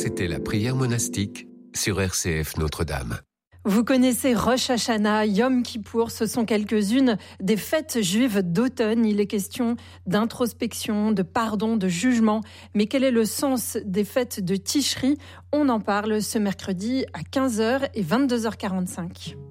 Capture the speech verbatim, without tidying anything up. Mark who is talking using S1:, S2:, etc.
S1: c'était la prière monastique sur R C F Notre-Dame.
S2: Vous connaissez Rosh Hashanah, Yom Kippour, ce sont quelques-unes des fêtes juives d'automne. Il est question d'introspection, de pardon, de jugement. Mais quel est le sens des fêtes de Tishri ? On en parle ce mercredi à quinze heures et vingt-deux heures quarante-cinq.